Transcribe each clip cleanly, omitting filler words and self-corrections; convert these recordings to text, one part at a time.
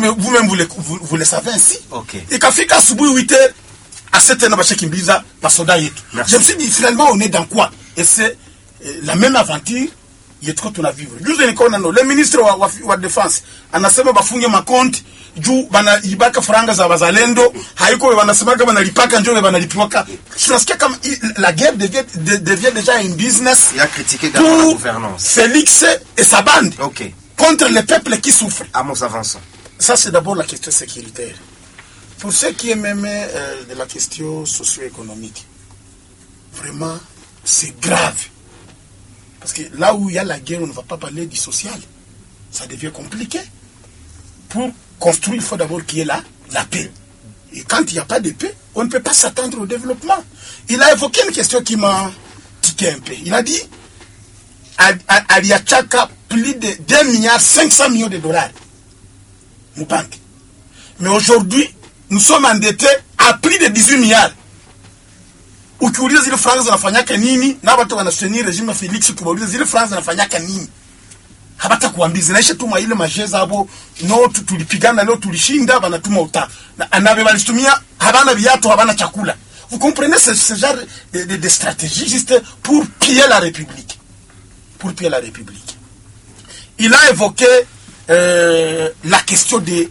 vous-même vous le savez ainsi. Ok. Ikafika asubuhi 8h à 7h na bashakimbiza basoda yetu. Je me suis dit finalement on est dans quoi? Et c'est la même aventure yetuko tunavivre. Juzi nikaona le ministre wa defense anasema bafunge makonti juu bana ibaka faranga za bazalendo, haiko wanasema kama banalipaka njoo banalipiwaka. Tunasikia kama la guerre devient déjà une business. Il a critiqué également la gouvernance. Félix et sa bande. Ok. Contre les peuples qui souffrent. Amos avançons. Ça c'est d'abord la question sécuritaire. Pour ce qui est même de la question socio-économique, vraiment c'est grave. Parce que là où il y a la guerre, on ne va pas parler du social. Ça devient compliqué. Pour construire, il faut d'abord qu'il y ait la paix. Et quand il n'y a pas de paix, on ne peut pas s'attendre au développement. Il a évoqué une question qui m'a tiqué un peu. Il a dit, Aliachaka, plus de 2,5 milliards de dollars. Nous banque. Mais aujourd'hui, nous sommes endettés à plus de 18 milliards. Ukiuliza zile francs zinafanyaka nini na watu wanasoutenir regime Felix, ukiuliza zile francs zinafanyaka nini habata kuambia zinaisha tuma ile majeza hapo no tulipigana leo tulishinda banatuma uta na balitumia habana viatu habana chakula. Vous comprenez ce genre de stratégie juste pour piller la République. Pour piller la République. Il a évoqué la question de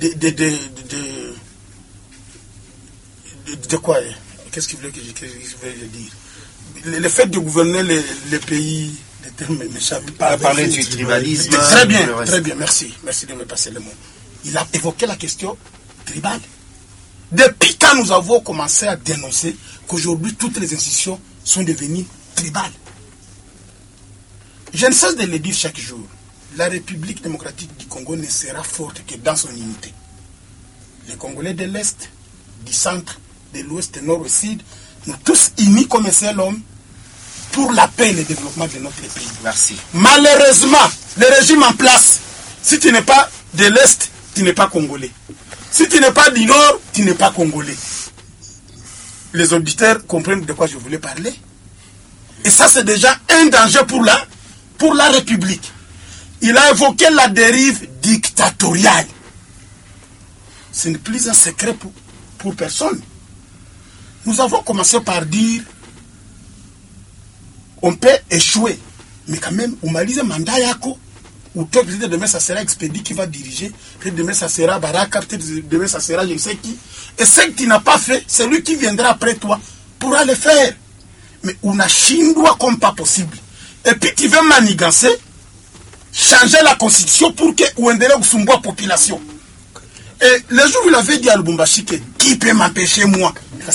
quoi? Qu'est-ce qu'il voulait que je dise? Le fait de gouverner les pays, les termes m'échappent. Parler du tribalisme. Très bien, merci. Merci de me passer le mot. Il a évoqué la question tribale. Depuis quand nous avons commencé à dénoncer qu'aujourd'hui toutes les institutions sont devenues tribales. Je ne cesse de le dire chaque jour. La République démocratique du Congo ne sera forte que dans son unité. Les Congolais de l'Est, du centre, de l'Ouest, du Nord, au Sud, nous tous unis comme un seul homme pour la paix et le développement de notre pays. Merci. Malheureusement, le régime en place, si tu n'es pas de l'Est, tu n'es pas Congolais. Si tu n'es pas du Nord, tu n'es pas Congolais. Les auditeurs comprennent de quoi je voulais parler. Et ça, c'est déjà un danger pour la République. Il a évoqué la dérive dictatoriale. Ce n'est plus un secret pour personne. Nous avons commencé par dire on peut échouer, mais quand même, on m'a dit mandat yako, ou peut-être demain ça sera Expédie qui va diriger, peut-être demain ça sera Baraka, peut-être demain ça sera je ne sais qui. Et ce que tu n'as pas fait, c'est lui qui viendra après toi pourra le faire. Mais on a chinois comme pas possible. Et puis tu veux manigancer, changer la constitution pour que Ouendele Ousumboua population. Et le jour où il avait dit à Lubumbashi que qui peut m'empêcher moi?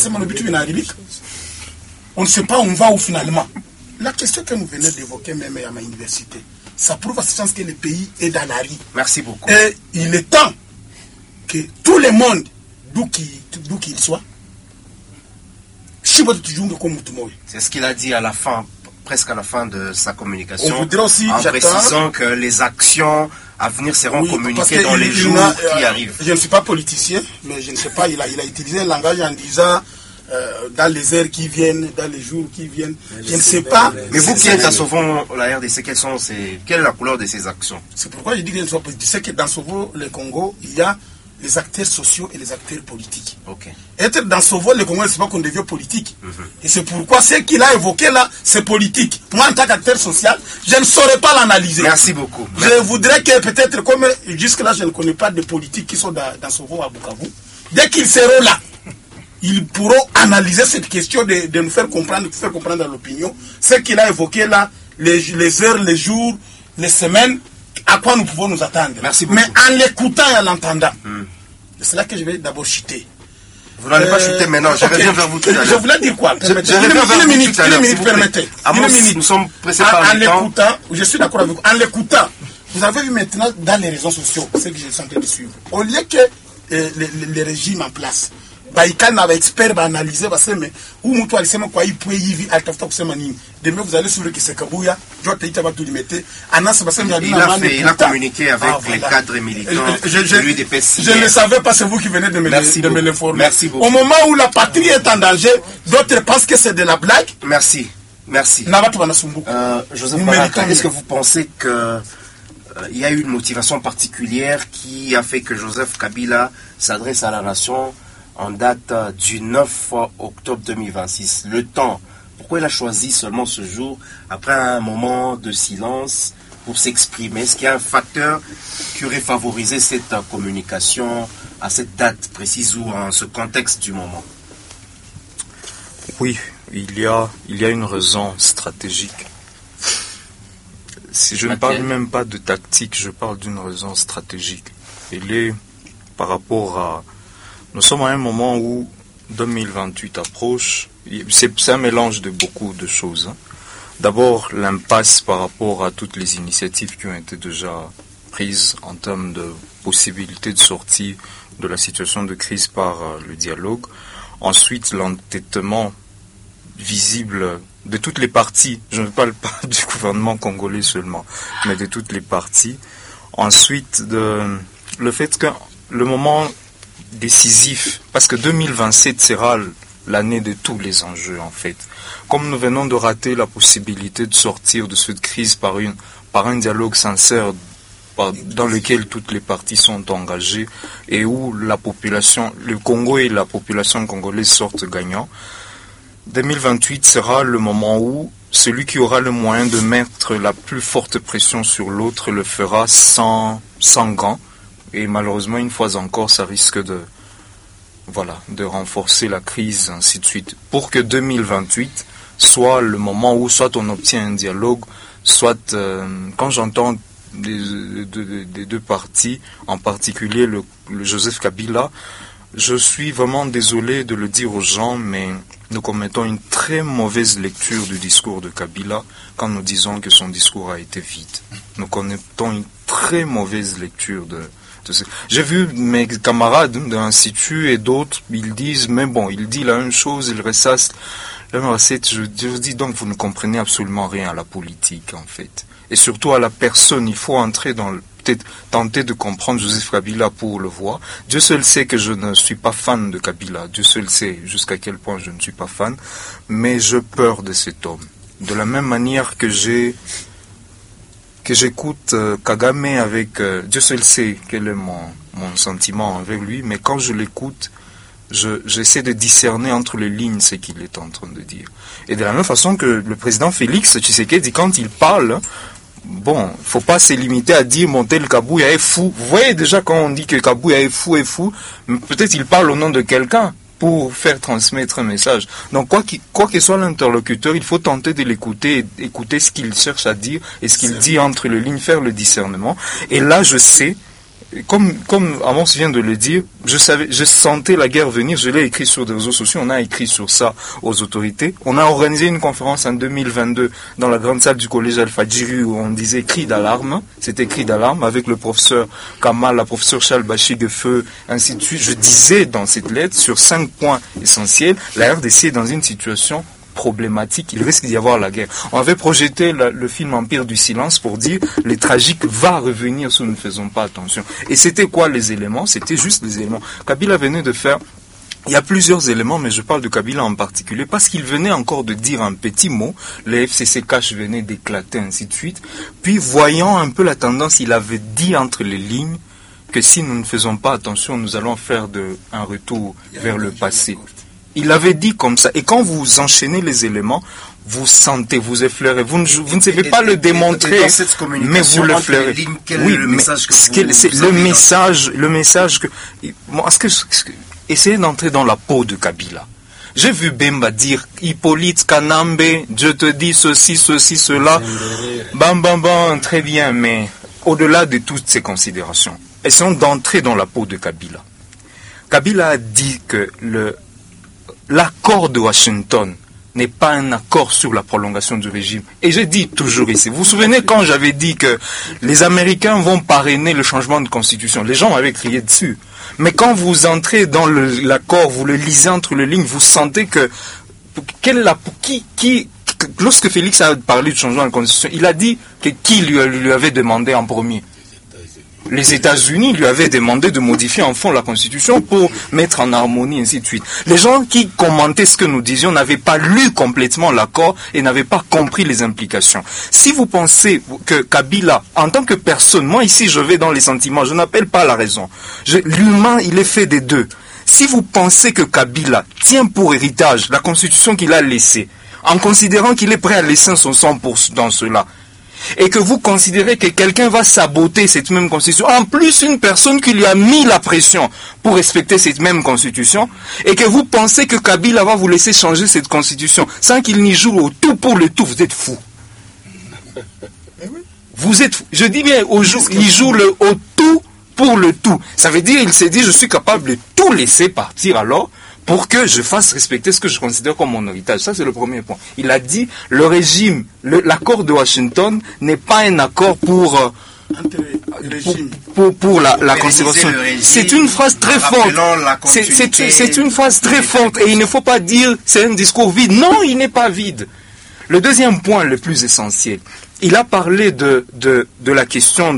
On ne sait pas où on va où finalement. La question que nous venons d'évoquer même à ma université, ça prouve à ce sens que le pays est dans la rue. Merci beaucoup. Et il est temps que tout le monde, d'où qu'il soit, c'est ce qu'il a dit à la fin, presque à la fin de sa communication. On voudrait aussi, en précisant que les actions à venir seront communiquées dans les jours qui arrivent. Je ne suis pas politicien, mais je ne sais pas, il a utilisé un langage en disant dans les heures qui viennent, dans les jours qui viennent. Je ne sais pas. Mais vous qui êtes à Sauvon, la RDC, quelle est la couleur de ces actions? C'est pourquoi je dis que je ne suis pas politicien. Je sais que dans Sauvon, le Congo, il y a les acteurs sociaux et les acteurs politiques. Okay. Être dans ce vol, le Congo, c'est pas qu'on devient politique. Et c'est pourquoi ce qu'il a évoqué là, c'est politique. Moi, en tant qu'acteur social, je ne saurais pas l'analyser. Merci beaucoup. Je voudrais que peut-être, comme jusque-là, je ne connais pas de politiques qui sont dans ce vol à Bukavu, dès qu'ils seront là, ils pourront analyser cette question de nous faire comprendre à l'opinion ce qu'il a évoqué là, les heures, les jours, les semaines, à quoi nous pouvons nous attendre. Merci beaucoup. Mais en l'écoutant et en l'entendant, c'est là que je vais d'abord chuter. Vous n'allez pas chuter maintenant, je reviens vers vous tout à l'heure. Je voulais dire quoi? Une minute, permettez. Nous sommes pressés par le temps. Je suis d'accord avec vous. En l'écoutant, vous avez vu maintenant dans les réseaux sociaux, ce que je suis en train de suivre. Au lieu que les régimes en place, baikana ba expert ba analyser ba sema mtu alisema kwa hii pwe hivi alitafuta kusema nini. Demain vous allez suivre Kisekabuya, jote ita batu limete anasa ba sema il a communiqué avec les cadres militants de l'UDPS. Je ne savais pas, c'est vous qui venez de me l'informer. Merci beaucoup. Au moment où la patrie est en danger, d'autres pensent que c'est de la blague. Merci. Joseph Baraka, est-ce que vous pensez que il y a eu une motivation particulière qui a fait que Joseph Kabila s'adresse à la nation en date du 9 octobre 2026. Le temps, pourquoi il a choisi seulement ce jour, après un moment de silence, pour s'exprimer? Est-ce qu'il y a un facteur qui aurait favorisé cette communication à cette date précise ou en ce contexte du moment? Oui, il y a une raison stratégique. Si je ne parle même pas de tactique, je parle d'une raison stratégique. Elle est par rapport à... Nous sommes à un moment où 2028 approche. C'est un mélange de beaucoup de choses. D'abord, l'impasse par rapport à toutes les initiatives qui ont été déjà prises en termes de possibilité de sortie de la situation de crise par le dialogue. Ensuite, l'entêtement visible de toutes les parties. Je ne parle pas du gouvernement congolais seulement, mais de toutes les parties. Ensuite, le fait que le moment décisif, parce que 2027 sera l'année de tous les enjeux en fait. Comme nous venons de rater la possibilité de sortir de cette crise par un dialogue sincère dans lequel toutes les parties sont engagées et où la population, le Congo et la population congolaise sortent gagnants, 2028 sera le moment où celui qui aura le moyen de mettre la plus forte pression sur l'autre le fera sans gants. Et malheureusement, une fois encore, ça risque de renforcer la crise, ainsi de suite. Pour que 2028 soit le moment où soit on obtient un dialogue, soit, quand j'entends des deux parties, en particulier le Joseph Kabila, je suis vraiment désolé de le dire aux gens, mais nous commettons une très mauvaise lecture du discours de Kabila quand nous disons que son discours a été vide. Nous commettons une très mauvaise lecture de J'ai vu mes camarades de l'Institut et d'autres, ils disent, mais bon, il dit la même chose, il ressasse la même recette. Je dis donc, vous ne comprenez absolument rien à la politique, en fait. Et surtout à la personne, il faut entrer dans peut-être tenter de comprendre Joseph Kabila pour le voir. Dieu seul sait que je ne suis pas fan de Kabila. Dieu seul sait jusqu'à quel point je ne suis pas fan. Mais je peur de cet homme. De la même manière que j'écoute Kagame avec... Dieu seul sait quel est mon sentiment avec lui, mais quand je l'écoute, j'essaie de discerner entre les lignes ce qu'il est en train de dire. Et de la même façon que le président Félix Tshisekedi, quand il parle, bon, faut pas se limiter à dire mon tel Kabouya est fou. Vous voyez déjà quand on dit que Kabouya est fou, peut-être il parle au nom de quelqu'un pour faire transmettre un message. Donc quoi que soit l'interlocuteur, il faut tenter de l'écouter, écouter ce qu'il cherche à dire et ce qu'il dit entre les lignes, faire le discernement. Et là, je sais, comme Amos vient de le dire, je sentais la guerre venir, je l'ai écrit sur des réseaux sociaux, on a écrit sur ça aux autorités. On a organisé une conférence en 2022 dans la grande salle du collège Al-Fadjiri où on disait cri d'alarme, c'était cri d'alarme avec le professeur Kamal, la professeure Charles Bachigefeu, ainsi de suite. Je disais dans cette lettre sur 5 points essentiels, la RDC est dans une situation problématique, il risque d'y avoir la guerre. On avait projeté le film Empire du silence pour dire les tragiques va revenir si nous ne faisons pas attention. Et c'était quoi les éléments? C'était juste les éléments. Kabila venait de faire... Il y a plusieurs éléments, mais je parle de Kabila en particulier, parce qu'il venait encore de dire un petit mot, le FCC cash venait d'éclater, ainsi de suite. Puis, voyant un peu la tendance, il avait dit entre les lignes que si nous ne faisons pas attention, nous allons faire un retour vers le passé. Il avait dit comme ça. Et quand vous enchaînez les éléments, vous sentez, vous effleurez. Vous ne savez pas le démontrer, mais vous le flairez. Oui, mais le message que... Essayez d'entrer dans la peau de Kabila. J'ai vu Bemba dire, Hippolyte Kanambe, je te dis ceci, cela. Bam, bam, bam, très bien, mais au-delà de toutes ces considérations, essayons d'entrer dans la peau de Kabila. Kabila a dit que l'accord de Washington n'est pas un accord sur la prolongation du régime. Et j'ai dit toujours ici, vous vous souvenez quand j'avais dit que les Américains vont parrainer le changement de constitution, les gens m'avaient crié dessus. Mais quand vous entrez dans l'accord, vous le lisez entre les lignes, vous sentez que lorsque Félix a parlé du changement de constitution, il a dit que qui lui avait demandé en premier? Les États-Unis lui avaient demandé de modifier en fond la Constitution pour mettre en harmonie, ainsi de suite. Les gens qui commentaient ce que nous disions n'avaient pas lu complètement l'accord et n'avaient pas compris les implications. Si vous pensez que Kabila, en tant que personne, moi ici je vais dans les sentiments, je n'appelle pas la raison. L'humain, il est fait des deux. Si vous pensez que Kabila tient pour héritage la Constitution qu'il a laissée, en considérant qu'il est prêt à laisser son sang dans cela, et que vous considérez que quelqu'un va saboter cette même constitution, en plus une personne qui lui a mis la pression pour respecter cette même constitution, et que vous pensez que Kabila va vous laisser changer cette constitution sans qu'il n'y joue au tout pour le tout, vous êtes fou. Vous êtes fou. Je dis bien, il joue au tout pour le tout. Ça veut dire, il s'est dit, je suis capable de tout laisser partir alors, pour que je fasse respecter ce que je considère comme mon héritage. Ça, c'est le premier point. Il a dit, le régime, l'accord de Washington n'est pas un accord pour la conservation. C'est une phrase très forte. C'est une phrase très forte. Et il ne faut pas dire, c'est un discours vide. Non, il n'est pas vide. Le deuxième point, le plus essentiel, il a parlé de la question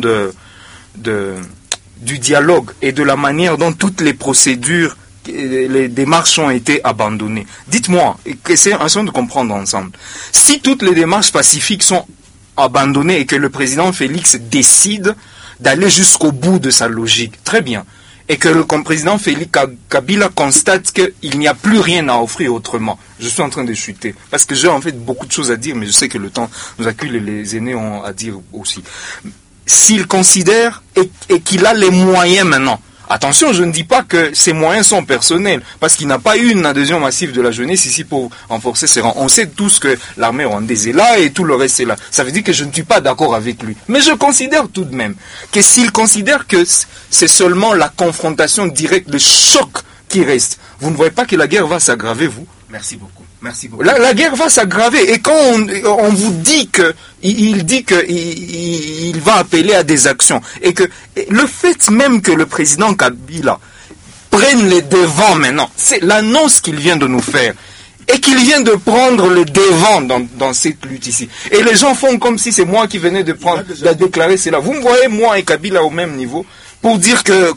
du dialogue et de la manière dont toutes les procédures, les démarches ont été abandonnées. Dites-moi, essayons de comprendre ensemble. Si toutes les démarches pacifiques sont abandonnées et que le président Félix décide d'aller jusqu'au bout de sa logique, très bien, et que le président Félix Kabila constate qu'il n'y a plus rien à offrir autrement, je suis en train de chuter, parce que j'ai en fait beaucoup de choses à dire, mais je sais que le temps nous accule et les aînés ont à dire aussi. S'il considère et qu'il a les moyens maintenant, attention, je ne dis pas que ces moyens sont personnels, parce qu'il n'a pas eu une adhésion massive de la jeunesse ici pour renforcer ses rangs. On sait tous que l'armée rwandaise est là et tout le reste est là. Ça veut dire que je ne suis pas d'accord avec lui. Mais je considère tout de même que s'il considère que c'est seulement la confrontation directe, le choc qui reste, vous ne voyez pas que la guerre va s'aggraver, vous? Merci beaucoup. Merci beaucoup. La guerre va s'aggraver. Et quand on vous dit il dit qu'il va appeler à des actions, et que le fait même que le président Kabila prenne les devants maintenant, c'est l'annonce qu'il vient de nous faire, et qu'il vient de prendre le devant dans cette lutte ici. Et les gens font comme si c'est moi qui venais de déclarer cela. Vous me voyez, moi et Kabila au même niveau, pour dire que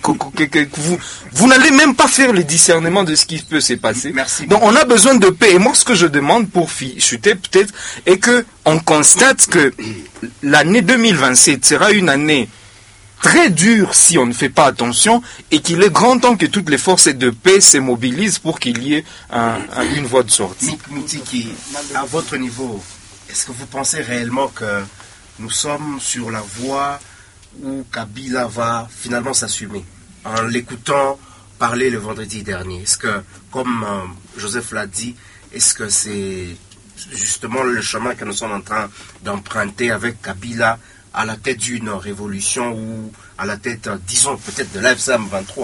vous n'allez même pas faire le discernement de ce qui peut se passer. Merci. Donc on a besoin de paix. Et moi, ce que je demande pour chuter peut-être, est que on constate que l'année 2027 sera une année très dure si on ne fait pas attention, et qu'il est grand temps que toutes les forces de paix se mobilisent pour qu'il y ait une voie de sortie. Moutiki, à votre niveau, est-ce que vous pensez réellement que nous sommes sur la voie où Kabila va finalement s'assumer en l'écoutant parler le vendredi dernier? Est-ce que, comme Joseph l'a dit, est-ce que c'est justement le chemin que nous sommes en train d'emprunter avec Kabila à la tête d'une révolution ou à la tête, disons, peut-être de l'AFSAM 23?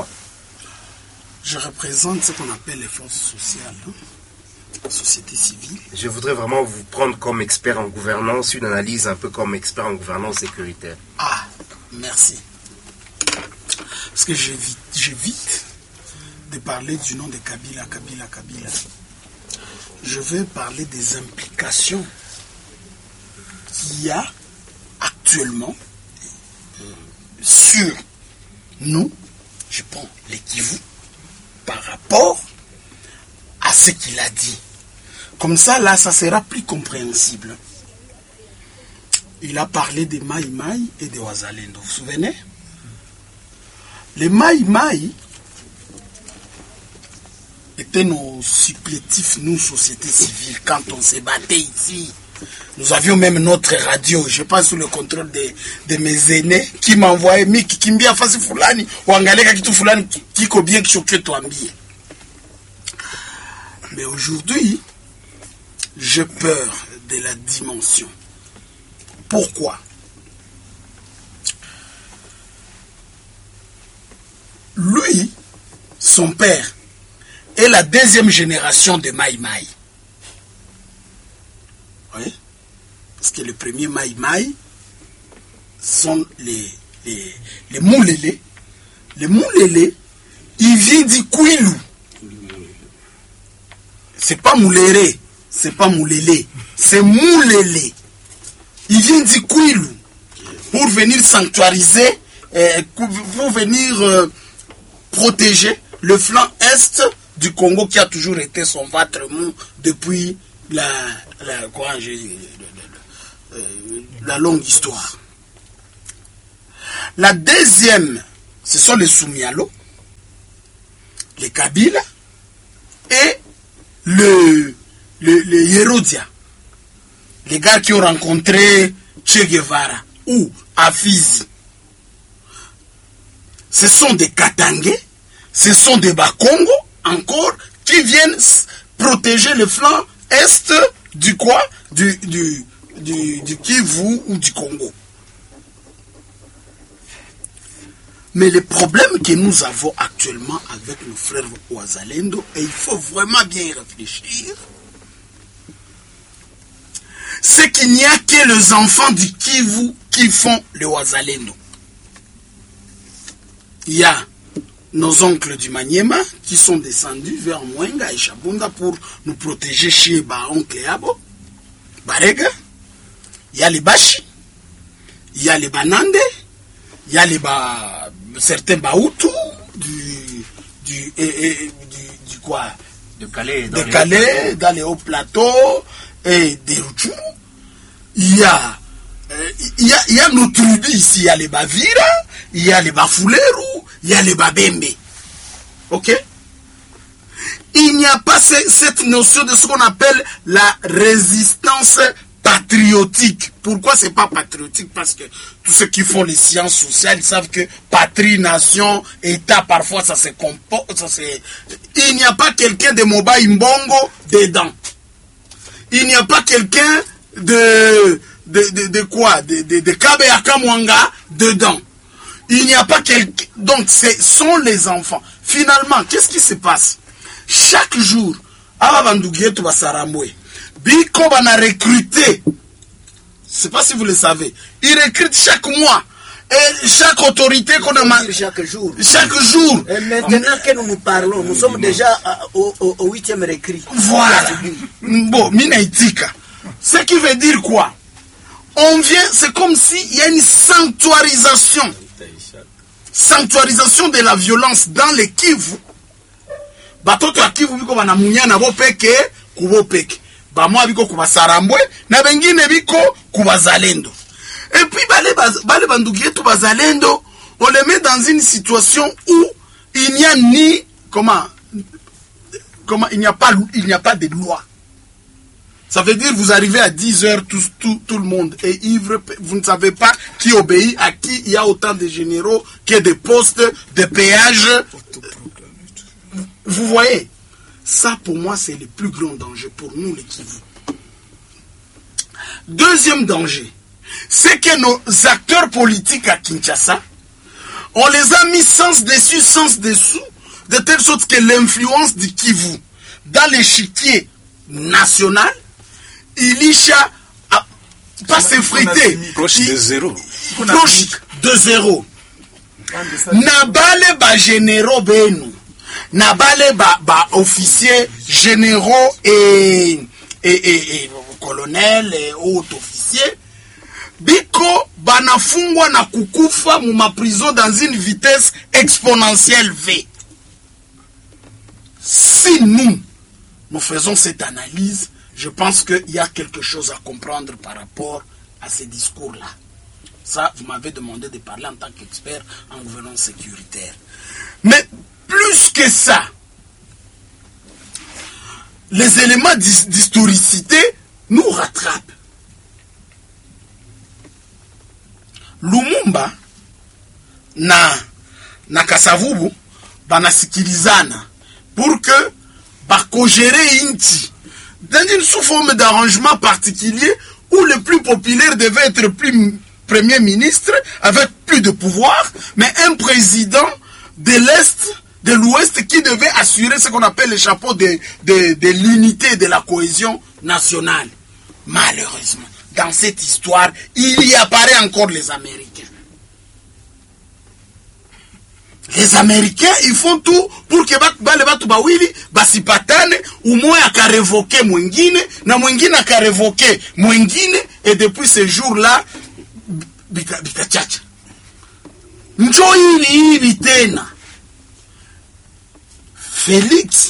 Je représente ce qu'on appelle les forces sociales, la société civile. Je voudrais vraiment vous prendre comme expert en gouvernance, une analyse un peu comme expert en gouvernance sécuritaire. Ah, merci. Parce que j'évite de parler du nom de Kabila. Je vais parler des implications qu'il y a actuellement sur nous, je prends les Kivu, par rapport à ce qu'il a dit. Comme ça, là, ça sera plus compréhensible. Il a parlé des Maï Maï et des Wazalendo. Vous vous souvenez? Les Maï Maï étaient nos supplétifs, nous, société civile, quand on s'est batté ici. Nous avions même notre radio, je pense sous le contrôle de mes aînés, qui m'envoyaient Miki Kimbia Fasi Fulani, ou Angaleka Kitu Fulani, Kiko bien Kishokyo Toambie. Mais aujourd'hui, j'ai peur de la dimension. Pourquoi? Lui, son père, est la deuxième génération de Maï Maï. Oui? Parce que le premier Maï Maï sont les Moulélé. Les Moulélé, il vient du Kouilou. C'est pas Mouléré, c'est pas Moulélé, c'est Moulélé. Il vient du Kouilou pour venir sanctuariser pour venir protéger le flanc est du Congo qui a toujours été son ventre mou depuis la longue histoire. La deuxième, ce sont les Soumialo, les Kabila et le Hérodia. Les gars qui ont rencontré Che Guevara ou Afizi. Ce sont des Katangais, ce sont des Bakongo encore qui viennent protéger le flanc est du quoi? Du Kivu ou du Congo. Mais le problème que nous avons actuellement avec nos frères Wazalendo, et il faut vraiment bien y réfléchir, c'est qu'il n'y a que les enfants du Kivu qui font le Wazalendo. Il y a nos oncles du Maniema qui sont descendus vers Mwenga et Chabunda pour nous protéger chez oncle Yabo, Barega. Il y a les Bashi, il y a les Banande, il y a les certains Baoutou du quoi? De Calais, dans les hauts plateaux et des Ruchou. Il y a nos tribus ici, il y a les Bavira, il y a les Bafuleru, il y a les Babembe. Ok? Il n'y a pas cette notion de ce qu'on appelle la résistance patriotique. Pourquoi c'est pas patriotique? Parce que tous ceux qui font les sciences sociales savent que patrie, nation, État, parfois ça se comporte. Il n'y a pas quelqu'un de Moba Imbongo dedans. Il n'y a pas quelqu'un de Kabeaka Mwanga dedans. Il n'y a pas quelqu'un. Donc ce sont les enfants. Finalement, qu'est-ce qui se passe? Chaque jour, Abandugieto Basarambwe, Biko va recruter. Je ne sais pas si vous le savez. Ils recrutent chaque mois. Et chaque autorité qu'on a... Chaque jour. Chaque jour. Et maintenant que nous parlons, nous sommes déjà au 8e recrut. Voilà. Bon, Minaïtika. Ce qui veut dire quoi? On vient, c'est comme s'il y a une sanctuarisation. Sanctuarisation de la violence dans les Kivu. Batoto ya Kivu biko banamunya na bo peke kubo peke. Bamwa biko kubasarambwe na bengine biko kubazalendo. Et puis bale banduki yetu bazalendo, on les met dans une situation où il n'y a ni il n'y a pas de loi. Ça veut dire vous arrivez à 10h tout le monde est ivre, vous ne savez pas qui obéit à qui. Il y a autant de généraux que de postes de péage. Vous voyez, ça pour moi c'est le plus grand danger pour nous les Kivu. Deuxième danger, c'est que nos acteurs politiques à Kinshasa, on les a mis sens dessus, sens dessous, de telle sorte que l'influence du Kivu dans l'échiquier national, il y a pas s'effriter. Proche de zéro. Proche de zéro. Nabale ba généraux benu. Nabale ba officiers généraux et colonels et hauts officiers. Biko banafungwa na kukufa mu ma prison dans une vitesse exponentielle V. Si nous faisons cette analyse, je pense qu'il y a quelque chose à comprendre par rapport à ces discours-là. Ça, vous m'avez demandé de parler en tant qu'expert en gouvernance sécuritaire. Mais plus que ça, les éléments d'historicité nous rattrapent. Lumumba na Kasavubu banasikilizana pour que bakogere inti dans une sous-forme d'arrangement particulier où le plus populaire devait être premier ministre avec plus de pouvoir, mais un président de l'Est, de l'Ouest qui devait assurer ce qu'on appelle le chapeau de l'unité et de la cohésion nationale. Malheureusement, dans cette histoire, il y apparaît encore les Américains. Les Américains, ils font tout pour que bale batu bawili basipatane, umoja akarevoke mwingine na mwingine akarevoke mwingine, et depuis ce jour-là bikachacha. njo hivi tena Félix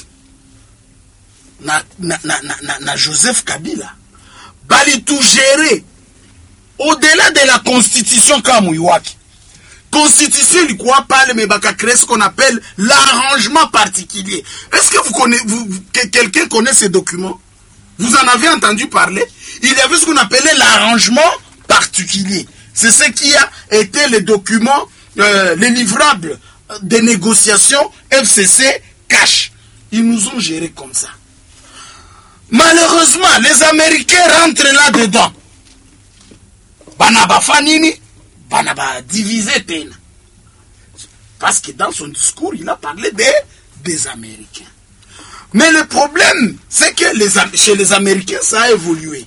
na Joseph Kabila bali tout gérer au-delà de la constitution kama muiwaki. Constitution ilikuwa pale mais baka créer ce qu'on appelle l'arrangement particulier. Est-ce que quelqu'un connaît ces documents? Vous en avez entendu parler? Il y avait ce qu'on appelait l'arrangement particulier. C'est ce qui a été le document, les livrables des négociations FCC cash. Ils nous ont géré comme ça. Malheureusement, les Américains rentrent là-dedans. Banaba fanini, banaba divisé tena. Parce que dans son discours, il a parlé des Américains. Mais le problème, c'est que chez les Américains, ça a évolué.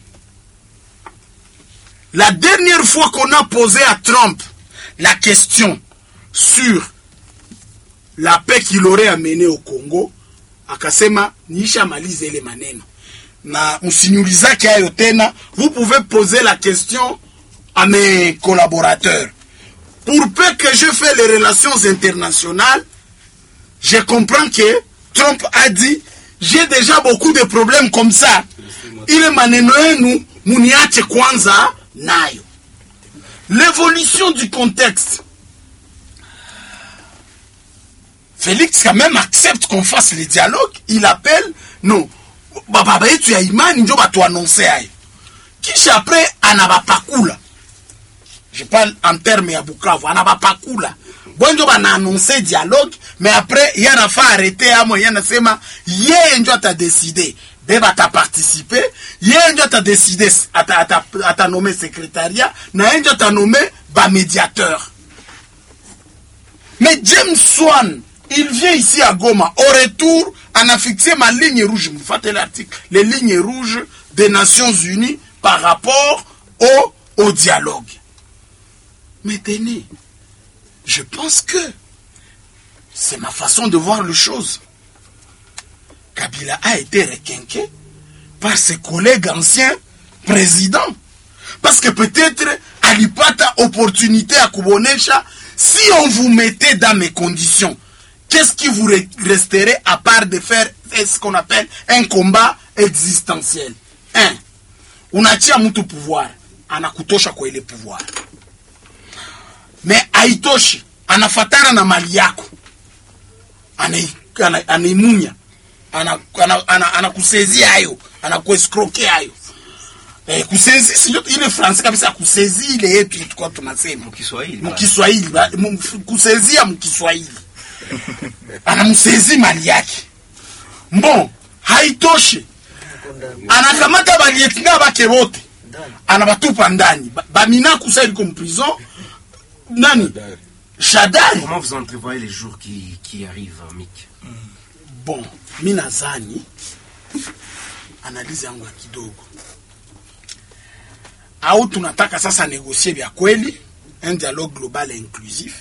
La dernière fois qu'on a posé à Trump la question sur la paix qu'il aurait amenée au Congo, akasema nisha malize ile maneno. Na msinyulizake hayo tena, vous pouvez poser la question à mes collaborateurs. Pour peu que je fais les relations internationales, je comprends que Trump a dit j'ai déjà beaucoup de problèmes comme ça. Ile maneno yenu muniache kwanza nayo. L'évolution du contexte. Félix quand même accepte qu'on fasse le dialogue. Il appelle, non, baba yetu ya imani ndio batu annoncer ayo. Kisha après anabapakula. Je parle en termes ya Bukavu, anabapakula. Bon ndio bana annoncer dialogue, mais après yana fa arrêter amo yana sema yeye ndio ata décider. Beba ta participer, yeye ndio ata décider ata nommer secrétariat, na yeye ndio ata nommer ba médiateur. Mais James Swan, il vient ici à Goma. Au retour, on a fixé ma ligne rouge. Vous faites l'article. Les lignes rouges des Nations Unies par rapport au dialogue. Mais tenez, je pense que c'est ma façon de voir les choses. Kabila a été requinqué par ses collègues anciens présidents. Parce que peut-être, alipata opportunité à Kubonesha, si on vous mettait dans mes conditions, qu'est-ce qui vous resterait à part de faire ce qu'on appelle un combat existentiel? Un, unatia mtu pouvoir, anakutosha kwa ile pouvoir. Mais haitoshi, anafatana na mali yako. Anaimunya, anakusezi hayo, anakuescroquer hayo. Kusezi sio ile France kabisa, kusezi ile yetu tulikuwa tunasema mkiswahili, kusezia mkiswahili. Anamsezi mali yake. Bon, haitoshi. Anakamata balietina bake wote. Anabatupa ndani. Bamina kusa liko en prison. Nani? Shadari. Comment vous entrevoyez les jours qui arrivent, Mick? Bon, minazani analyse yangu ya kidogo. Au tunataka sasa négocier vya kweli, un dialogue global et inclusif.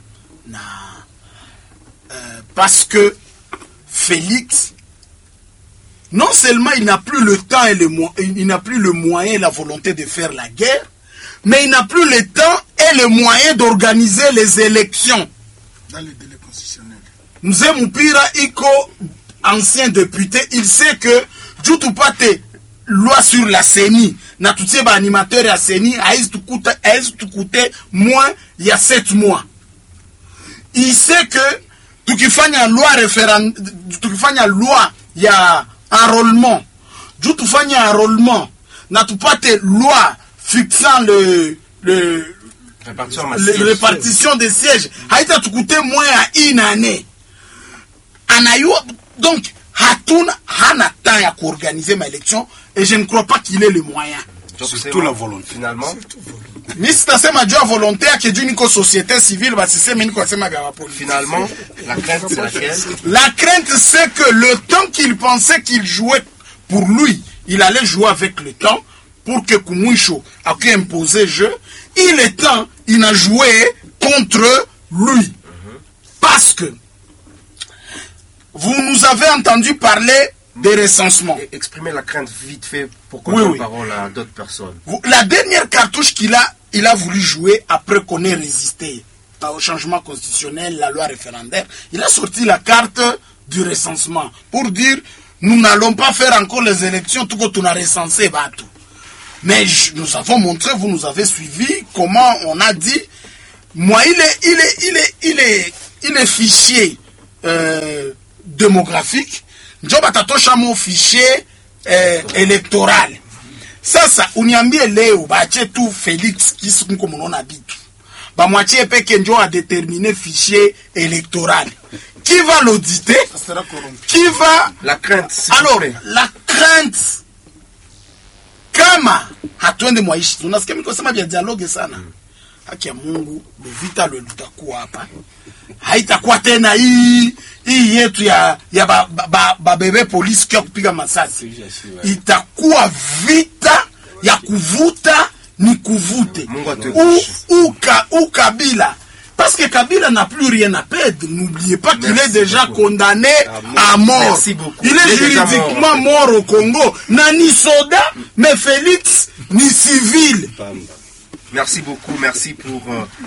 Parce que Félix, non seulement il n'a plus le temps et il n'a plus le moyen et la volonté de faire la guerre, mais il n'a plus le temps et le moyen d'organiser les élections. Dans les délais constitutionnels. Mzee Mupira iko ancien député, il sait que Jutupate loi sur la CENI, na tutie ba animateur ya CENI, aizi tukute moins il y a 7 mois. Il sait que tukifanya loi ya enrôlement, tufanya enrôlement, na tupate loi fixant le répartition des sièges, haita tukute moins à une année. Donc, hana temps à organiser ma élection, et je ne crois pas qu'il ait les moyens. Surtout la volonté. Finalement. Mais si tu as ma volonté à que d'une société civile, finalement, la crainte c'est laquelle? La crainte c'est que le temps qu'il pensait qu'il jouait pour lui, il allait jouer avec le temps pour que Kumuisho a pu imposer le jeu. Il est temps, il a joué contre lui. Parce que vous nous avez entendu parler des recensements. Exprimez la crainte vite fait pour qu'on donne parole à d'autres personnes. La dernière cartouche qu'il a voulu jouer après qu'on ait résisté au changement constitutionnel, la loi référendaire, il a sorti la carte du recensement pour dire nous n'allons pas faire encore les élections tout qu'on a recensé Batou. Mais nous avons montré, vous nous avez suivi, comment on a dit, moi il est fichier démographique, njo batatosha mon fichier électoral. Sasa uniambie leo bache tu Félix kisi comme on a dit. Ba moitié peke njo a déterminé fichier électoral. Qui va l'auditer? Qui va La crainte. alors la crainte kama hatuende mwaishi tunasikia mimi kusema vya dialogue sana. Haki ya Mungu vita lutakuwa hapa. Haitakuwa tena hii yetu ya bebe polisi kwa kupiga masasi. Itakuwa vita ya kuvuta ni kuvute. Ou Kabila. Parce que Kabila n'a plus rien à perdre. N'oubliez pas qu'il est déjà condamné à mort. Il est juridiquement mort au Congo. Nani soda, mais Félix, ni civil. Merci beaucoup, merci pour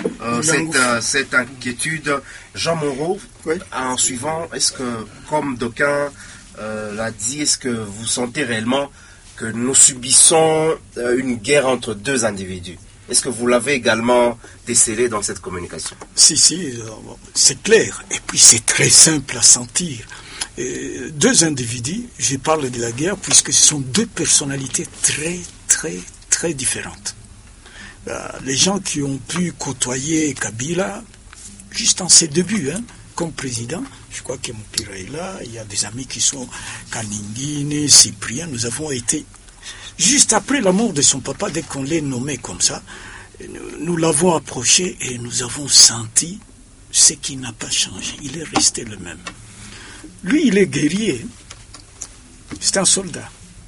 cette inquiétude. Jean Moreau, oui. En suivant, est-ce que, comme d'aucuns l'a dit, est-ce que vous sentez réellement que nous subissons une guerre entre deux individus? Est-ce que vous l'avez également décelé dans cette communication? Si, c'est clair. Et puis c'est très simple à sentir. Deux individus, je parle de la guerre, puisque ce sont deux personnalités très, très, très différentes. Les gens qui ont pu côtoyer Kabila, juste en ses débuts, comme président, je crois que Moupira est là, il y a des amis qui sont Kaningine, Cyprien, nous avons été, juste après la mort de son papa, dès qu'on l'ait nommé comme ça, nous l'avons approché et nous avons senti ce qui n'a pas changé, il est resté le même. Lui, il est guerrier, c'est un soldat.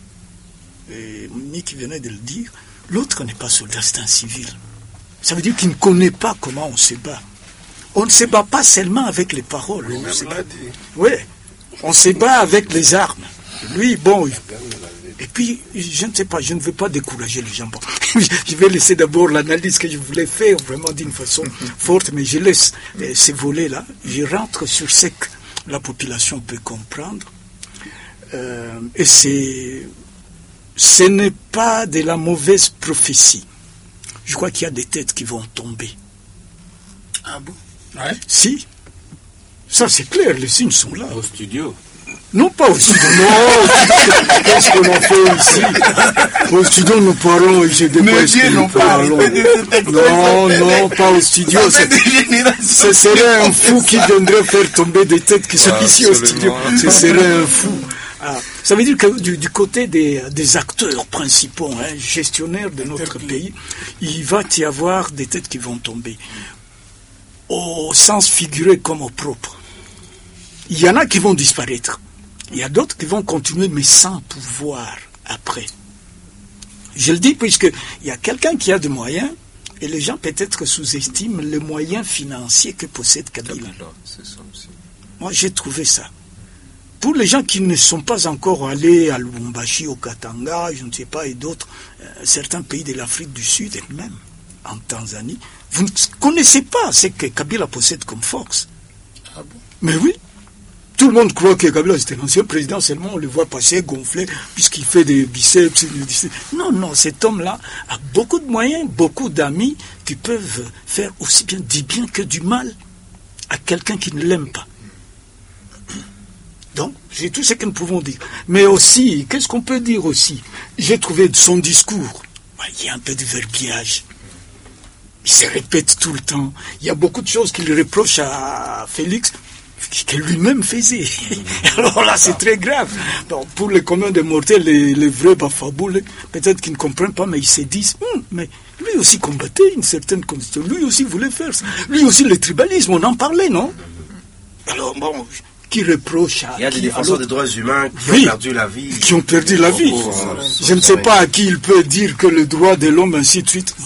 Et Nick venait de le dire, l'autre n'est pas soldat, c'est un civil. Ça veut dire qu'il ne connaît pas comment on se bat. On ne se bat pas seulement avec les paroles. Oui, on se bat avec les armes. Lui, bon. Et puis, je ne sais pas, je ne veux pas décourager les gens. Bon, je vais laisser d'abord l'analyse que je voulais faire, vraiment d'une façon forte, mais je laisse ces volets-là. Je rentre sur ce que la population peut comprendre. Et ce n'est pas de la mauvaise prophétie. Je crois qu'il y a des têtes qui vont tomber. Ah bon? Ouais. Si. Ça, c'est clair, les signes sont là. Au studio. Non, pas au studio. Non, qu'est-ce qu'on a fait ici? Au studio, nous parlons, je dépasse que nous parlons. Non, pas au studio. Ce serait un fou qui viendrait faire tomber des têtes qui sont ici au studio. Ce serait un fou. Ah, ça veut dire que du côté des acteurs principaux, gestionnaires de notre pays, il va y avoir des têtes qui vont tomber. Au sens figuré comme au propre. Il y en a qui vont disparaître. Il y a d'autres qui vont continuer, mais sans pouvoir après. Je le dis puisqu'il y a quelqu'un qui a des moyens, et les gens peut-être sous-estiment les moyens financiers que possède Kabila. C'est ça aussi. Moi, j'ai trouvé ça. Pour les gens qui ne sont pas encore allés à Lubumbashi, au Katanga, je ne sais pas, et d'autres, certains pays de l'Afrique du Sud, et même en Tanzanie, vous ne connaissez pas ce que Kabila possède comme force. Ah bon? Mais oui. Tout le monde croit que Kabila c'est un ancien président, seulement on le voit passer gonflé, puisqu'il fait des biceps. Non, cet homme-là a beaucoup de moyens, beaucoup d'amis qui peuvent faire aussi bien du bien que du mal à quelqu'un qui ne l'aime pas. Donc, c'est tout ce que nous pouvons dire. Mais aussi, qu'est-ce qu'on peut dire aussi? J'ai trouvé son discours, il y a un peu de verbiage. Il se répète tout le temps. Il y a beaucoup de choses qu'il reproche à Félix que lui-même faisait. Alors là, c'est très grave. Donc, pour les communs des mortels, les vrais bafaboules, peut-être qu'ils ne comprennent pas, mais ils se disent, mais lui aussi combattait une certaine constitution. Lui aussi voulait faire ça. Lui aussi, le tribalisme, on en parlait, non? Alors, bon, qui reproche à... Il y a des défenseurs des droits humains qui ont perdu la vie. Qui ont perdu la vie. Je ne sais pas à qui il peut dire que le droit de l'homme, ainsi de suite.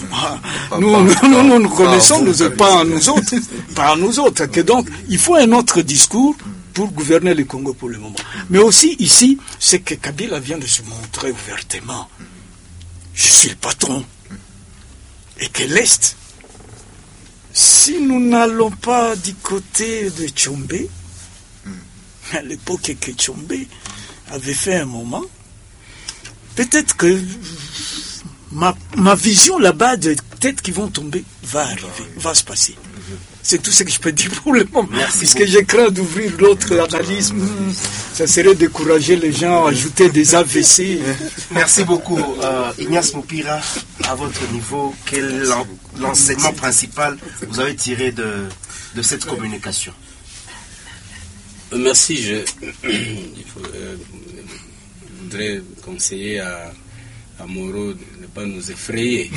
Nous connaissons, pas à nous autres. Pas à nous autres. Que donc, il faut un autre discours pour gouverner le Congo pour le moment. Mais aussi, ici, c'est que Kabila vient de se montrer ouvertement. Je suis le patron. Et que l'Est si nous n'allons pas du côté de Tchombe, à l'époque que Tchombe avait fait un moment, peut-être que ma vision là-bas de têtes qui vont tomber va arriver, va se passer. C'est tout ce que je peux dire pour le moment. Puisque j'ai craint d'ouvrir l'autre analyse. Ça serait décourager les gens, ajouter des AVC. Merci beaucoup. Ignace Moupira, à votre niveau, quel l'enseignement principal vous avez tiré de cette communication? Merci. Je voudrais conseiller à Moreau de ne pas nous effrayer.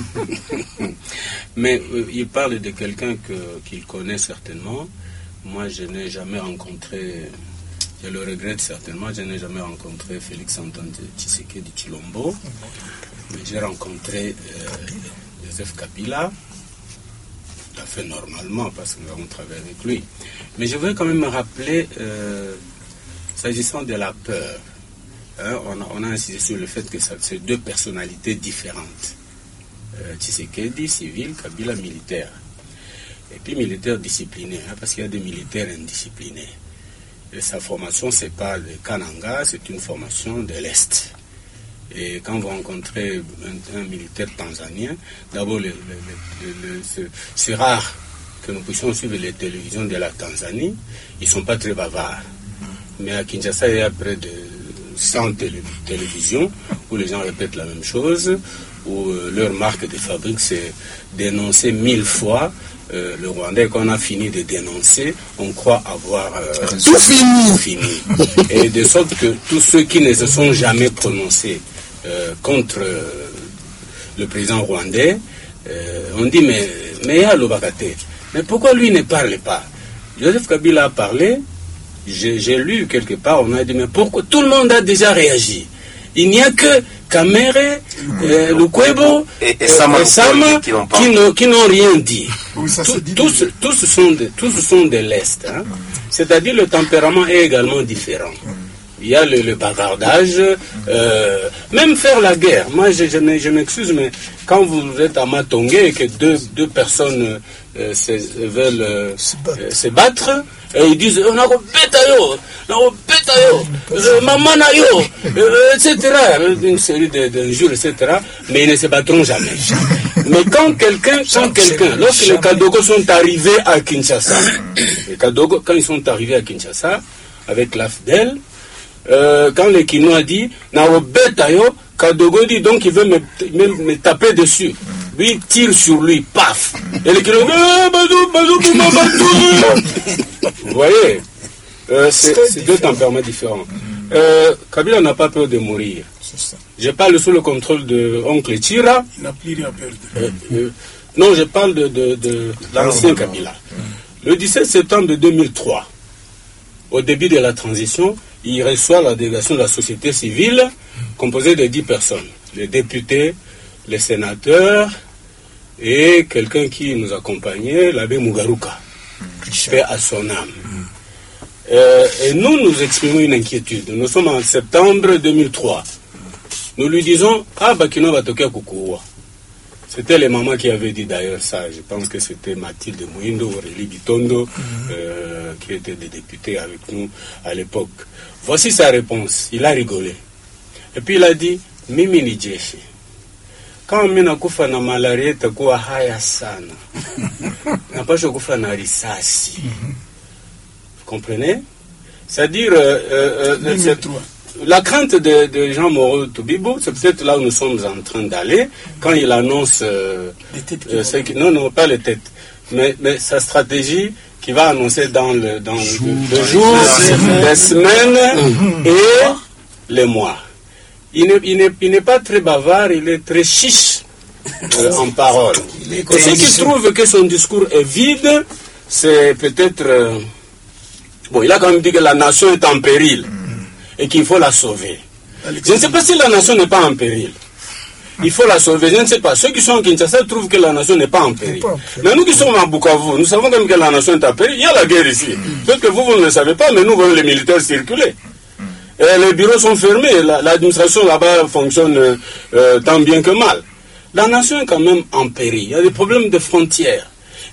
Mais il parle de quelqu'un qu'il connaît certainement. Moi, je n'ai jamais rencontré, je le regrette certainement, je n'ai jamais rencontré Félix Antoine Tshisekedi Tshilombo. Mais j'ai rencontré Joseph Kabila, tout à fait normalement, parce que nous avons travaillé avec lui. Mais je voudrais quand même me rappeler, s'agissant de la peur, on a insisté sur le fait que c'est deux personnalités différentes. Tshisekedi, civil, Kabila, militaire. Et puis militaire discipliné, parce qu'il y a des militaires indisciplinés. Et sa formation, c'est pas le Kananga, c'est une formation de l'Est. Et quand vous rencontrez un militaire tanzanien, d'abord, c'est rare que nous puissions suivre les télévisions de la Tanzanie. Ils ne sont pas très bavards. Mais à Kinshasa, il y a près de 100 télévisions où les gens répètent la même chose, où leur marque de fabrique c'est dénoncer 1000 fois le Rwandais. Qu'on a fini de dénoncer, on croit avoir tout fini. Et de sorte que tous ceux qui ne se sont jamais prononcés contre le président rwandais, on dit mais Alobakate, mais pourquoi lui ne parle pas? Joseph Kabila a parlé. J'ai lu quelque part, on a dit, mais pourquoi tout le monde a déjà réagi? Il n'y a que Kamere, Lukwebo et Sama qui n'ont rien dit. Tous sont de l'Est. Hein? C'est-à-dire le tempérament est également différent. Il y a le bavardage, même faire la guerre. Moi, je m'excuse, mais quand vous êtes à Matongé et que deux personnes veulent se battre, et ils disent on a maman etc. Une série d'injures, etc. Mais ils ne se battront jamais. Mais quand quelqu'un, lorsque les Kadogo sont arrivés à Kinshasa, quand ils sont arrivés à Kinshasa avec l'AFDEL, quand le Kinois dit Kadogo dit donc il veut me taper dessus. Lui tire sur lui, paf. Et le Kinois vous voyez, c'est deux tempéraments différents. Kabila n'a pas peur de mourir. Je parle sous le contrôle de oncle Tira. Il n'a plus rien peur. Non, je parle de l'ancien Kabila. Le 17 septembre 2003, au début de la transition, il reçoit la délégation de la société civile composée de 10 personnes. Les députés, les sénateurs et quelqu'un qui nous accompagnait, l'abbé Mugaruka, paix à son âme. Et nous exprimons une inquiétude. Nous sommes en septembre 2003. Nous lui disons, Bakino va toquer à Kukuwa. C'était les mamans qui avaient dit d'ailleurs ça. Je pense que c'était Mathilde Mouindo, Aurélie Bitondo, qui étaient des députés avec nous à l'époque. Voici sa réponse. Il a rigolé. Et puis il a dit, Mimi ni jeshi. Quand mina kufa na malaria itakuwa haya sana. Napaswa kufa na risasi. Vous comprenez? C'est-à-dire, la crainte de Jean Moreau Toubibou, c'est peut-être là où nous sommes en train d'aller, quand il annonce... non, pas les têtes, mais sa stratégie qui va annoncer dans le jour, les semaines et les mois. Il n'est pas très bavard, il est très chiche en parole. Et ceux qui trouvent que son discours est vide, c'est peut-être... Bon, il a quand même dit que la nation est en péril et qu'il faut la sauver. Je ne sais pas si la nation n'est pas en péril. Il faut la sauver, je ne sais pas. Ceux qui sont à Kinshasa trouvent que la nation n'est pas en péril. Mais nous qui sommes à Bukavu, nous savons quand même que la nation est en péril. Il y a la guerre ici. Peut-être que vous ne le savez pas, mais nous voyons les militaires circuler. Et les bureaux sont fermés. L'administration là-bas fonctionne tant bien que mal. La nation est quand même en péril. Il y a des problèmes de frontières.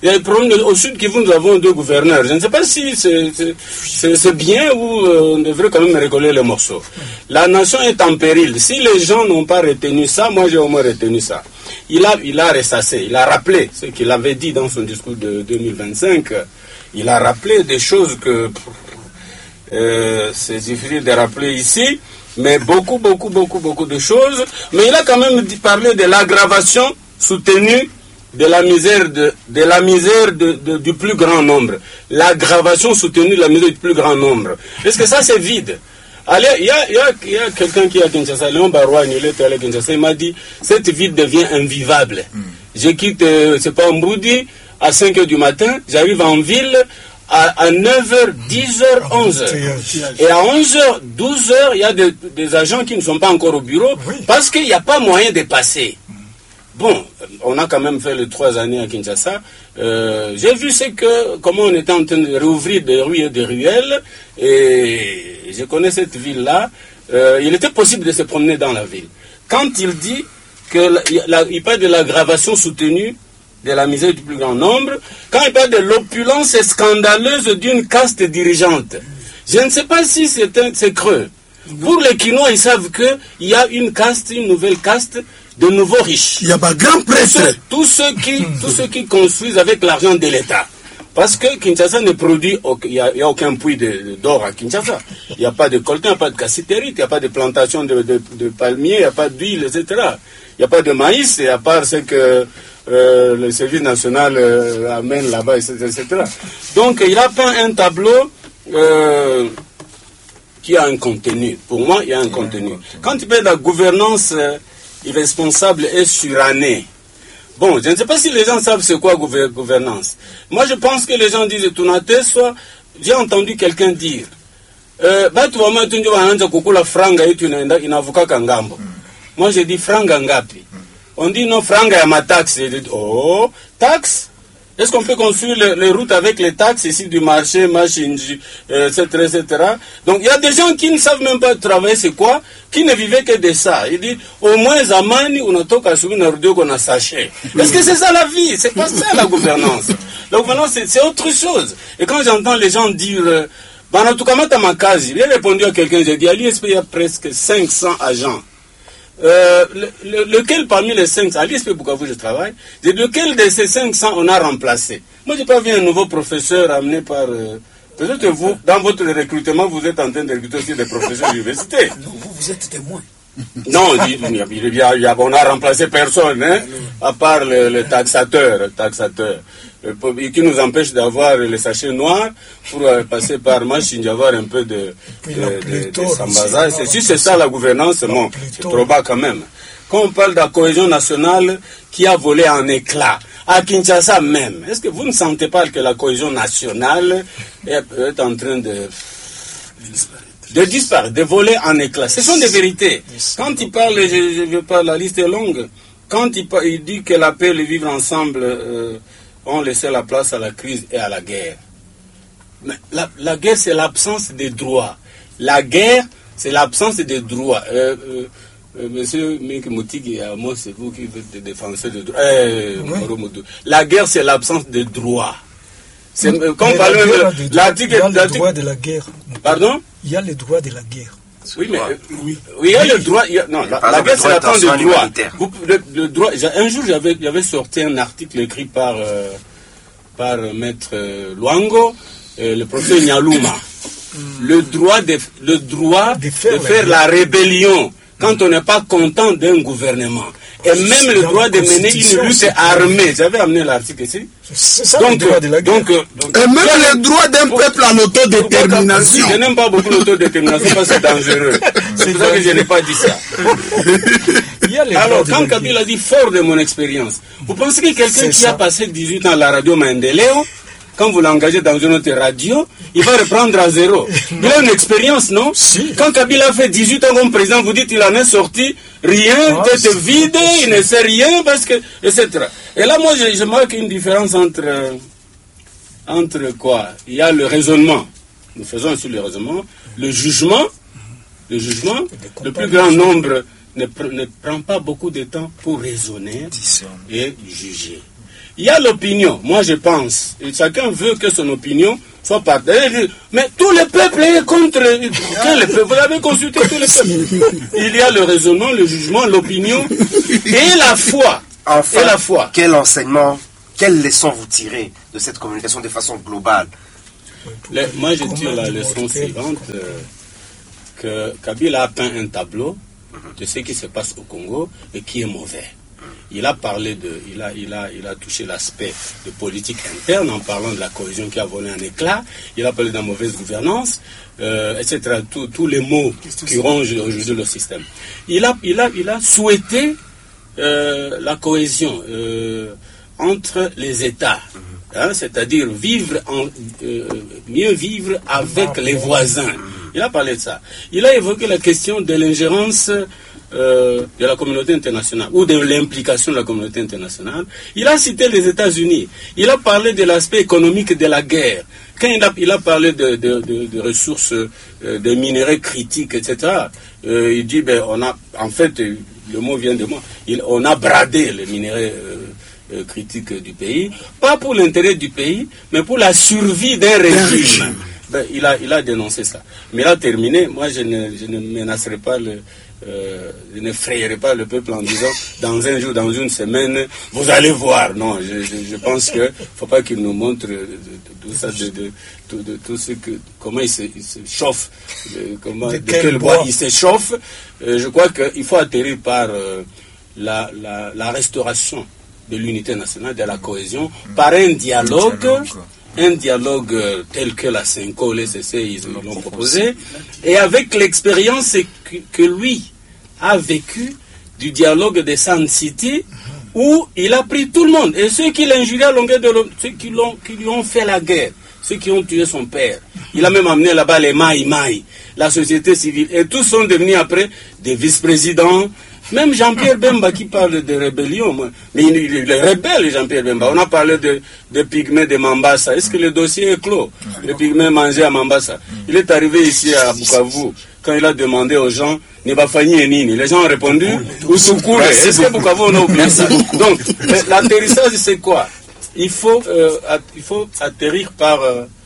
Il y a le problème au Sud Kivu, nous avons 2 gouverneurs. Je ne sais pas si c'est bien ou on devrait quand même rigoler les morceaux. La nation est en péril. Si les gens n'ont pas retenu ça, moi j'ai au moins retenu ça. Il a ressassé, il a rappelé ce qu'il avait dit dans son discours de 2025. Il a rappelé des choses que c'est difficile de rappeler ici, mais beaucoup de choses. Mais il a quand même parlé de l'aggravation soutenue de la misère du plus grand nombre. L'aggravation soutenue de la misère du plus grand nombre. Est-ce que ça c'est vide? Allez, il y a quelqu'un qui est à Kinshasa, Léon Baroua, il était à Kinshasa, il m'a dit, cette ville devient invivable. Je quitte, c'est pas Mboudi, à 5h du matin, j'arrive en ville à 9h, 10h, 11h. Et à 11h, 12h, il y a des agents qui ne sont pas encore au bureau parce qu'il n'y a pas moyen de passer. Bon, on a quand même fait les 3 années à Kinshasa. J'ai vu comment on était en train de réouvrir des rues et des ruelles. Et je connais cette ville-là. Il était possible de se promener dans la ville. Quand il dit qu'il parle de l'aggravation soutenue de la misère du plus grand nombre, quand il parle de l'opulence scandaleuse d'une caste dirigeante, je ne sais pas si c'est creux. Pour les Quinois, ils savent qu'il y a une nouvelle caste de nouveaux riches. Il y a pas grand prêtre. Tous ceux qui construisent avec l'argent de l'État. Parce que Kinshasa ne produit, il n'y a aucun puits d'or à Kinshasa. Il n'y a pas de coltan, il n'y a pas de cassiterite, il n'y a pas de plantation de palmiers, il n'y a pas d'huile, etc. Il n'y a pas de maïs, à part ce que le service national amène là-bas, etc. Donc il a peint un tableau qui a un contenu. Pour moi, il y a un contenu. Quand il parle de la gouvernance irresponsable et surannée, bon, je ne sais pas si les gens savent c'est quoi gouvernance. Moi, je pense que les gens disent tout na te soit. J'ai entendu quelqu'un dire batu wa matunjo wanaanza kukula franga yetu inavuka kangambo. Moi, j'ai dit franga ngapi. On dit non, franga ya mataxe. J'ai dit oh, taxe. Est-ce qu'on peut construire les routes avec les taxes ici du marché, machinji, etc., etc. Donc il y a des gens qui ne savent même pas travailler c'est quoi, qui ne vivaient que de ça. Ils disent au moins zamani unatoka asubuhi na rudio kona sachet. Est-ce que c'est ça la vie? C'est pas ça la gouvernance. La gouvernance c'est autre chose. Et quand j'entends les gens dire banatukamata makazi, j'ai répondu à quelqu'un, j'ai dit à l'ISP il y a presque 500 agents. Lequel parmi les 500, à l'ISP Bukavu je travaille, lequel de ces 500 on a remplacé? Moi j'ai pas vu un nouveau professeur amené par... peut-être vous, dans votre recrutement, vous êtes en train de recruter aussi des professeurs d'université. Non, vous êtes témoin. Non, on a remplacé personne, hein, à part le taxateur, qui nous empêche d'avoir les sachets noirs pour passer par machine, d'avoir un peu de sambaza. Si c'est ça la gouvernance, bon, c'est trop bas quand même. Quand on parle de la cohésion nationale qui a volé en éclats, à Kinshasa même, est-ce que vous ne sentez pas que la cohésion nationale est en train de disparaître, de voler en éclats? Ce sont des vérités. Quand il parle, je veux pas, la liste est longue, quand il dit que la paix et le vivre ensemble ont laissé la place à la crise et à la guerre. Mais la guerre, c'est l'absence des droits. La guerre, c'est l'absence des droits. Monsieur Mike Moutigi, moi, c'est vous qui êtes défenseur des droits. La guerre, c'est l'absence des droits. Quand on parle de l'article... Il y a le droit de la guerre. Pardon? Il y a le droit de la guerre. Oui, mais il y a le droit. Non, la guerre, c'est l'absence de droit. Le droit. Un jour, j'avais sorti un article écrit par maître Luango, le professeur Nyaluma. Le droit de faire la rébellion quand on n'est pas content d'un gouvernement. Et même le droit de mener une lutte armée. J'avais amené l'article ici. C'est ça le droit de la guerre. Et même le droit d'un peuple à l'autodétermination. Je n'aime pas beaucoup l'autodétermination parce que c'est dangereux. C'est pour ça que je n'ai pas dit ça. Alors, quand Kabila a dit fort de mon expérience, vous pensez que quelqu'un qui a passé 18 ans à la radio Mendeleo, quand vous l'engagez dans une autre radio, il va reprendre à zéro. Il a une expérience, non? Si. Quand Kabila a fait 18 ans comme président, vous dites qu'il en est sorti rien, tête vide, il ne sait rien, parce que, etc. Et là, moi, je marque une différence entre quoi? Il y a le raisonnement. Nous faisons sur le raisonnement. Le jugement, le plus grand nombre ne prend pas beaucoup de temps pour raisonner et juger. il y a l'opinion. Moi, je pense, et chacun veut que son opinion soit partagée. Mais tout le peuple est contre. Quel le peuple? Vous avez consulté tout le peuple. Il y a le raisonnement, le jugement, l'opinion et la foi. Enfin, et la foi. Quel enseignement, quelle leçon vous tirez de cette communication de façon globale? Moi, je tire la leçon suivante, que Kabila a peint un tableau de ce qui se passe au Congo et qui est mauvais. Il a parlé il a touché l'aspect de politique interne en parlant de la cohésion qui a volé un éclat. Il a parlé de la mauvaise gouvernance, etc. Tous les mots qui rongent aujourd'hui le système. Il a souhaité la cohésion entre les États. C'est-à-dire mieux vivre avec les voisins. Il a parlé de ça. Il a évoqué la question de l'ingérence de la communauté internationale ou de l'implication de la communauté internationale. Il a cité les États-Unis. Il a parlé de l'aspect économique de la guerre. Quand il a parlé de ressources, de minerais critiques, etc., il dit, en fait, le mot vient de moi, on a bradé les minerais critiques du pays, pas pour l'intérêt du pays, mais pour la survie d'un régime. Il a dénoncé ça. Mais il a terminé. Moi, je ne menacerai pas je ne frayerai pas le peuple en disant dans un jour, dans une semaine, vous allez voir. Non, je pense qu'il ne faut pas qu'il nous montre tout ça, tout ce comment il se chauffe, de quel bois il se chauffe. Je crois qu'il faut atterrir par la restauration de l'unité nationale, de la cohésion, par un dialogue tel que la CENCO, les CC, ils l'ont proposé, et avec l'expérience que lui a vécu du dialogue de Sun City, où il a pris tout le monde, et ceux qui l'injuriaient à longueur de l'eau, ceux qui lui ont fait la guerre, ceux qui ont tué son père. Il a même amené là-bas les Maï, la société civile, et tous sont devenus après des vice-présidents. Même Jean-Pierre Bemba qui parle de rébellion, mais il est rebelle, Jean-Pierre Bemba. On a parlé de pygmées de Mambasa. Est-ce que le dossier est clos? Les pygmées mangés à Mambasa. Il est arrivé ici à Bukavu, quand il a demandé aux gens, Nebafani et Nini. Les gens ont répondu, Ousoukure. Est-ce que Bukavu, on a oublié ça? Donc, l'atterrissage, c'est quoi? Il faut atterrir par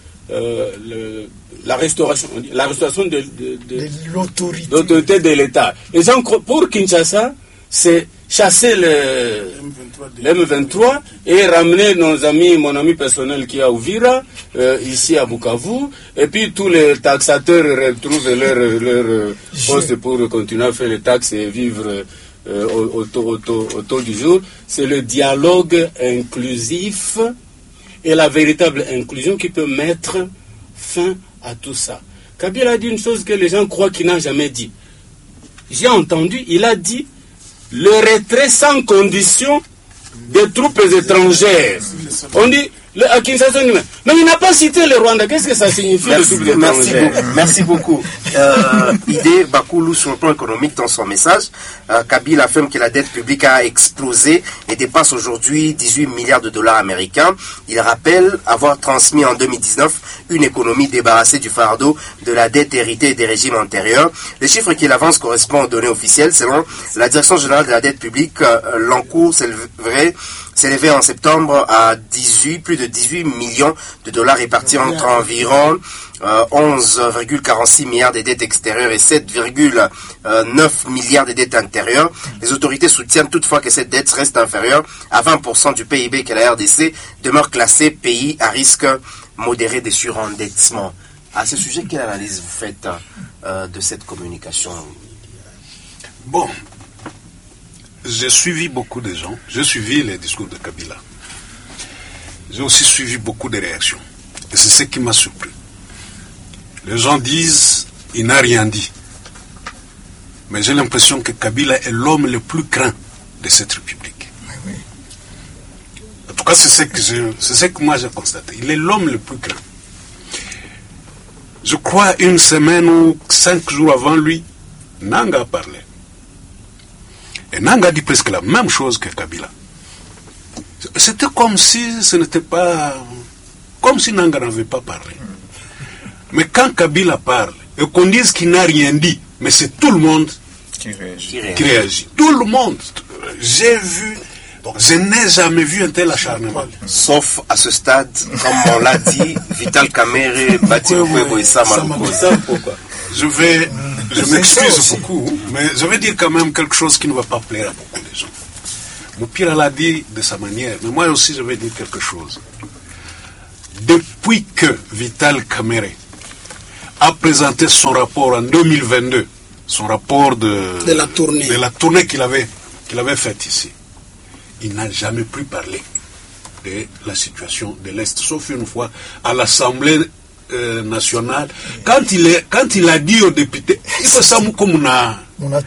la restauration de l'autorité de l'État. Les gens, pour Kinshasa, c'est chasser le M23 et ramener mon ami personnel qui est à Ouvira, ici à Bukavu, et puis tous les taxateurs retrouvent leur poste pour continuer à faire les taxes et vivre au taux du jour. C'est le dialogue inclusif et la véritable inclusion qui peut mettre fin à tout ça. Kabila a dit une chose que les gens croient qu'il n'a jamais dit. J'ai entendu, il a dit le retrait sans condition des troupes étrangères. On dit à Kinshasa, mais il n'a pas cité le Rwanda. Qu'est-ce que ça signifie? Merci beaucoup. Idée Bakoulou sur le plan économique dans son message. Kabila affirme que la dette publique a explosé et dépasse aujourd'hui 18 milliards de dollars américains. Il rappelle avoir transmis en 2019 une économie débarrassée du fardeau de la dette héritée des régimes antérieurs. Les chiffres qu'il avance correspondent aux données officielles. Selon la Direction générale de la dette publique, l'encours s'élevait en septembre à plus de 18 millions de dollars répartis entre environ 11,46 milliards de dettes extérieures et 7,9 milliards de dettes intérieures. Les autorités soutiennent toutefois que cette dette reste inférieure à 20% du PIB, que la RDC demeure classée pays à risque modéré de surendettement. À ce sujet, quelle analyse vous faites de cette communication? Bon, j'ai suivi beaucoup de gens, j'ai suivi les discours de Kabila. J'ai aussi suivi beaucoup de réactions. Et c'est ce qui m'a surpris. Les gens disent, il n'a rien dit. Mais j'ai l'impression que Kabila est l'homme le plus craint de cette République. Oui. En tout cas, c'est ce que moi j'ai constaté. Il est l'homme le plus craint. Je crois une semaine ou 5 jours avant lui, Nanga a parlé. Et Nanga dit presque la même chose que Kabila. C'était comme si ce n'était pas... Comme si Nanga n'avait pas parlé. Mais quand Kabila parle, et qu'on dise qu'il n'a rien dit, mais c'est tout le monde qui réagit. Tout le monde. J'ai vu Donc je n'ai jamais vu un tel acharnement. Sauf à ce stade, comme on l'a dit, Vital Kamerhe, Bati Lukwebo et Sama Lukonde. Je m'excuse beaucoup, mais je vais dire quand même quelque chose qui ne va pas plaire à beaucoup de gens. Moupira l'a dit de sa manière, mais moi aussi je vais dire quelque chose. Depuis que Vital Kamerhe a présenté son rapport en 2022, son rapport de la tournée qu'il avait faite ici, il n'a jamais plus parlé de la situation de l'Est, sauf une fois à l'Assemblée nationale, quand il a dit aux députés, il faut ça comme on a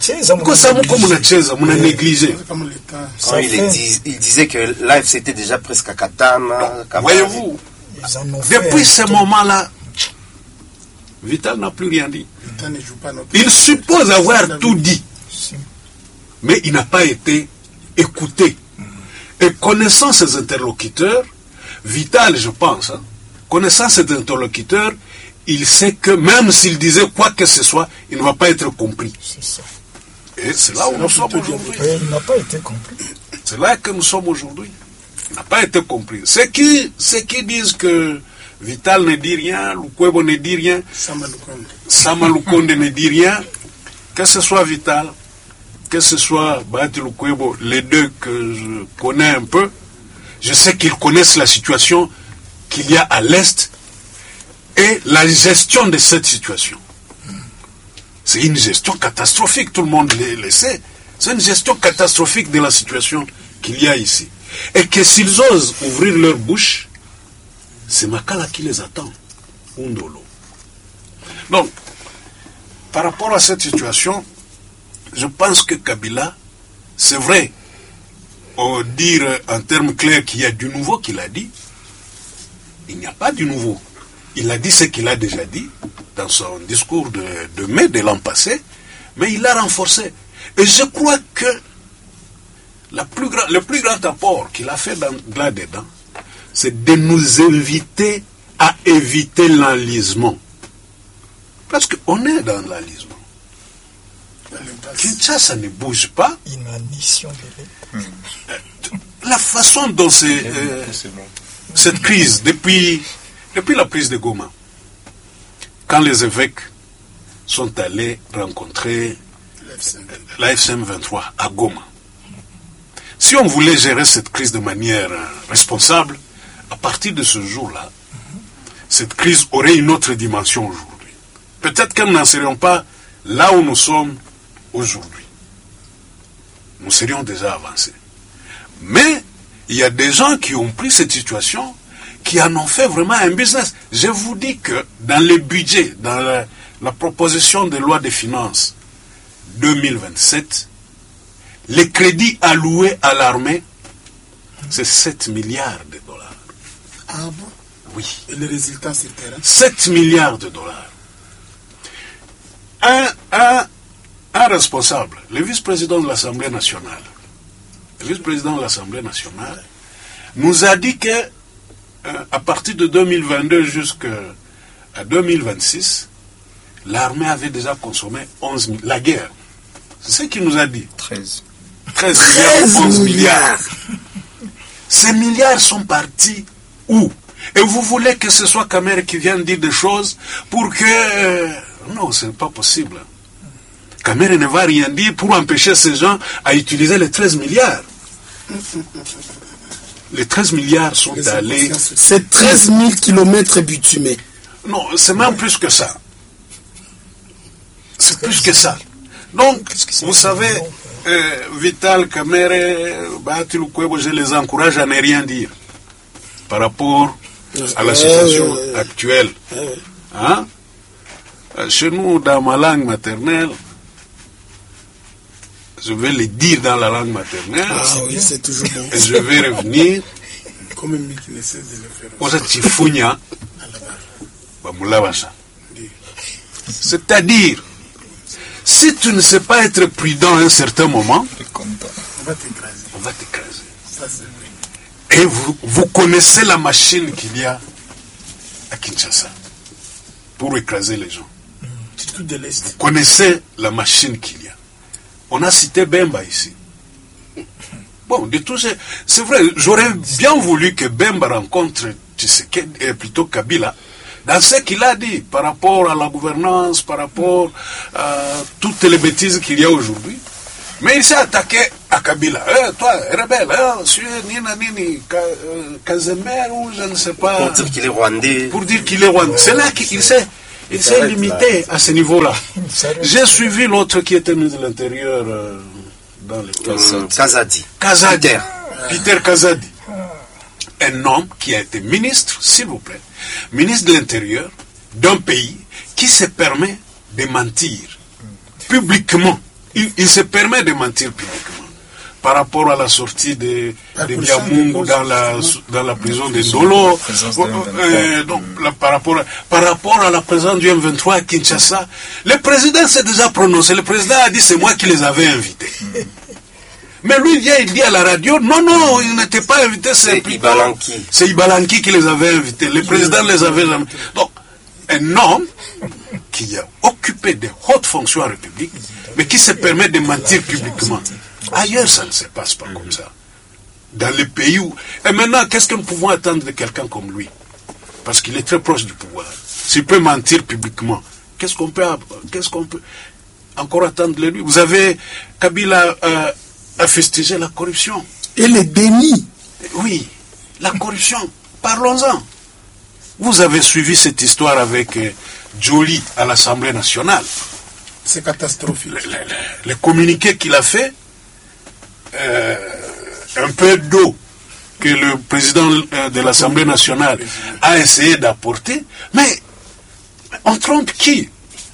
négligé. Il disait que l'AFC était déjà presque à Katana. Voyez-vous, depuis ce moment-là, Vital n'a plus rien dit. Il suppose avoir tout dit, mais il n'a pas été écouté. Et connaissant ses interlocuteurs, Vital, je pense, connaissant ses interlocuteurs, il sait que même s'il disait quoi que ce soit, il ne va pas être compris. C'est ça. Et c'est là où nous sommes aujourd'hui. Il n'a pas été compris. C'est là que nous sommes aujourd'hui. Il n'a pas été compris. Ceux qui disent que Vital ne dit rien, Lukwebo ne dit rien, Sama Lukonde ne dit rien, que ce soit Vital, que ce soit Bati Lukwebo, les deux que je connais un peu, je sais qu'ils connaissent la situation qu'il y a à l'Est et la gestion de cette situation. C'est une gestion catastrophique, tout le monde le sait. C'est une gestion catastrophique de la situation qu'il y a ici. Et que s'ils osent ouvrir leur bouche, c'est Makala qui les attend. Undolo. Donc, par rapport à cette situation, je pense que Kabila, c'est vrai, dire en termes clairs qu'il y a du nouveau qu'il a dit, il n'y a pas du nouveau. Il a dit ce qu'il a déjà dit dans son discours de mai de l'an passé, mais il l'a renforcé. Et je crois que le plus grand apport qu'il a fait là-dedans, c'est de nous inviter à éviter l'enlisement. Parce qu'on est dans l'enlisement. Kinshasa ne bouge pas. Inanition de la façon dont cette crise, depuis la prise de Goma, quand les évêques sont allés rencontrer la FCM 23 à Goma, si on voulait gérer cette crise de manière responsable, à partir de ce jour-là, cette crise aurait une autre dimension aujourd'hui. Peut-être que nous n'en serions pas là où nous sommes aujourd'hui. Nous serions déjà avancés. Mais il y a des gens qui ont pris cette situation, qui en ont fait vraiment un business. Je vous dis que dans les budgets, dans la proposition de loi des finances 2027, les crédits alloués à l'armée, c'est 7 milliards de dollars. Ah bon? Oui. Et les résultats sur le terrain? 7 milliards de dollars. Un responsable, le vice-président de l'Assemblée nationale, nous a dit que à partir de 2022 jusqu'à 2026, l'armée avait déjà consommé 11 milliards. La guerre. C'est ce qu'il nous a dit. 13 milliards, 11 milliards. Ces milliards sont partis où? Et vous voulez que ce soit Kamerhe qui vienne dire des choses pour que... non, ce n'est pas possible. Kamerhe ne va rien dire pour empêcher ces gens à utiliser les 13 milliards. Les 13 milliards sont allés... C'est 13 000 kilomètres bitumés. Non, c'est même plus que ça. C'est plus que ça. Donc, vous savez, Vital, Kamerhe, Bati Lukwebo, je les encourage à ne rien dire par rapport à la situation actuelle. Hein? Chez nous, dans ma langue maternelle, je vais le dire dans la langue maternelle. Ah oui, c'est toujours bon. Et je vais revenir. Comme un qui ne cesse de le faire. C'est-à-dire, si tu ne sais pas être prudent à un certain moment, On va t'écraser. on va t'écraser. Ça, c'est vrai. Et vous connaissez la machine qu'il y a à Kinshasa pour écraser les gens. Surtout de l'Est. Vous connaissez la machine qu'il y a. On a cité Bemba ici. Bon, de tout c'est vrai, j'aurais bien voulu que Bemba rencontre plutôt Kabila, dans ce qu'il a dit par rapport à la gouvernance, par rapport à toutes les bêtises qu'il y a aujourd'hui. Mais il s'est attaqué à Kabila. Toi, rebelle, tu es Nini, Casemir ou je ne sais pas. Pour dire qu'il est rwandais. Pour dire qu'il est rwandais. C'est là qu'il s'est limité à ce niveau-là. J'ai suivi l'autre qui était ministre de l'Intérieur dans le Kazadi. Peter Kazadi. Un homme qui a été ministre, s'il vous plaît, ministre de l'Intérieur d'un pays qui se permet de mentir publiquement. Il se permet de mentir publiquement par rapport à la sortie de Biamungu dans la prison de Ndolo, par rapport à la présence du M23 à Kinshasa. Le président s'est déjà prononcé. Le président a dit c'est moi qui les avais invités. Mais lui vient, il dit à la radio, non, il n'était pas invité, c'est Ibalanki qui les avait invités. Le président les avait jamais. Donc, un homme qui a occupé de hautes fonctions en République, mais qui se permet de mentir publiquement. Ailleurs, ça ne se passe pas comme ça. Dans les pays où... Et maintenant, qu'est-ce que nous pouvons attendre de quelqu'un comme lui? Parce qu'il est très proche du pouvoir. S'il peut mentir publiquement, qu'est-ce qu'on peut encore attendre de lui? Vous avez... Kabila a fustigé la corruption. Et le déni. Oui, la corruption. Parlons-en. Vous avez suivi cette histoire avec Joly à l'Assemblée nationale. C'est catastrophique. Le communiqué qu'il a fait, un peu d'eau que le président de l'Assemblée nationale a essayé d'apporter, mais on trompe qui?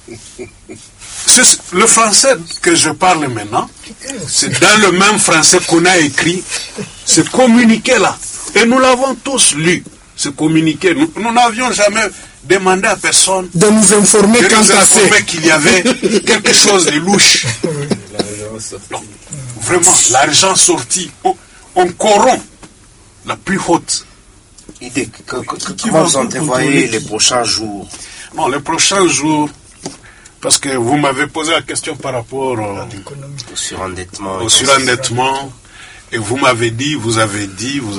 Le français que je parle maintenant, c'est dans le même français qu'on a écrit ce communiqué-là. Et nous l'avons tous lu, ce communiqué. Nous n'avions jamais demandé à personne de nous informer qu'il y avait quelque chose de louche. Donc, vraiment, l'argent sorti, on corrompt la plus haute. Idée, comment vous entrevoyez les prochains jours? Non, les prochains jours, parce que vous m'avez posé la question par rapport au surendettement. Et vous m'avez dit, vous avez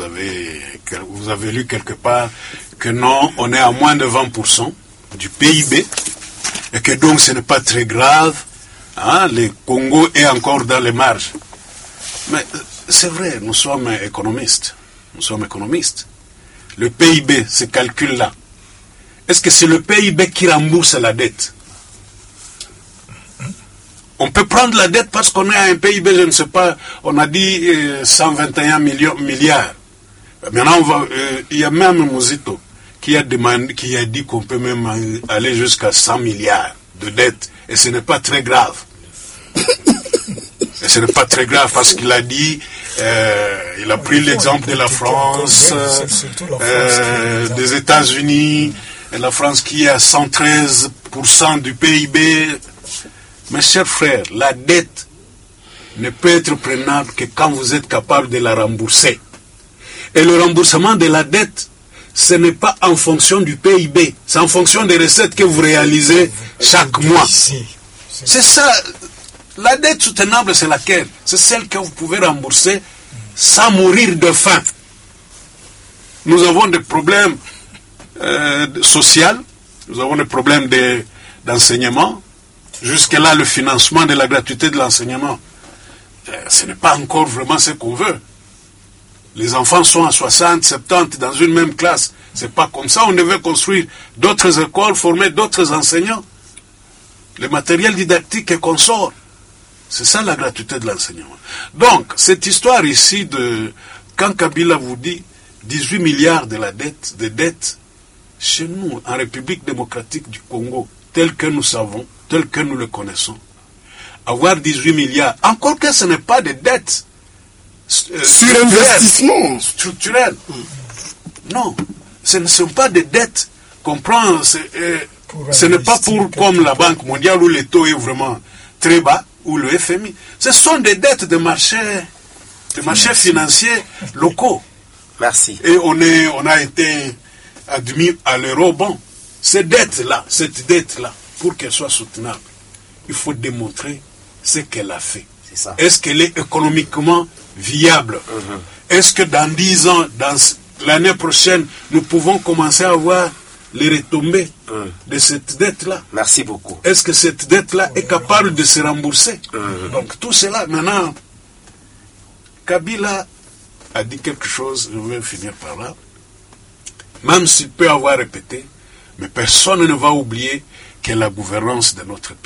lu quelque part que non, on est à moins de 20% du PIB et que donc ce n'est pas très grave. Le Congo est encore dans les marges. Mais c'est vrai, nous sommes économistes. Le PIB, ce calcul-là, est-ce que c'est le PIB qui rembourse la dette? On peut prendre la dette parce qu'on est à un PIB, je ne sais pas, on a dit 121 milliards. Maintenant, il y a même Mouzito qui a dit qu'on peut même aller jusqu'à 100 milliards de dettes. Et ce n'est pas très grave. Et ce n'est pas très grave parce qu'il a dit, il a pris l'exemple de la France, des États-Unis, et la France qui est à 113% du PIB. Mes chers frères, la dette ne peut être prenable que quand vous êtes capable de la rembourser. Et le remboursement de la dette, ce n'est pas en fonction du PIB, c'est en fonction des recettes que vous réalisez chaque mois. C'est ça. La dette soutenable, c'est laquelle? C'est celle que vous pouvez rembourser sans mourir de faim. Nous avons des problèmes sociaux, nous avons des problèmes d'enseignement. Jusque-là, le financement de la gratuité de l'enseignement, ce n'est pas encore vraiment ce qu'on veut. Les enfants sont à 60, 70 dans une même classe. C'est pas comme ça. On devait construire d'autres écoles, former d'autres enseignants. Le matériel didactique et consort. C'est ça la gratuité de l'enseignement. Donc, cette histoire ici de... Quand Kabila vous dit 18 milliards de dettes, chez nous, en République démocratique du Congo, tel que nous savons, tel que nous le connaissons, avoir 18 milliards, encore que ce n'est pas des dettes structurelles. Non, ce ne sont pas des dettes qu'on prend, ce n'est pas pour comme la Banque mondiale où le taux est vraiment très bas, ou le FMI. Ce sont des dettes de marchés financiers locaux. Merci. Et on a été admis à l'euro. Bon, cette dette-là, pour qu'elle soit soutenable, il faut démontrer ce qu'elle a fait. C'est ça. Est-ce qu'elle est économiquement viable. Est-ce que dans 10 ans, dans l'année prochaine, nous pouvons commencer à voir les retombées de cette dette-là? Merci beaucoup. Est-ce que cette dette-là est capable de se rembourser? Donc tout cela, maintenant, Kabila a dit quelque chose, je vais finir par là. Même s'il peut avoir répété, mais personne ne va oublier que la gouvernance de notre pays